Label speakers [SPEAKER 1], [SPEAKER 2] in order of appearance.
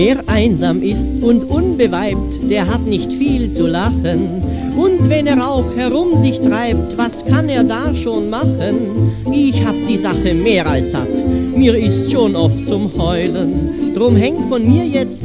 [SPEAKER 1] Wer einsam ist und unbeweibt, der hat nicht viel zu lachen. Und wenn er auch herum sich treibt, was kann er da schon machen? Ich hab die Sache mehr als satt, mir ist schon oft zum Heulen. Drum hängt von mir jetzt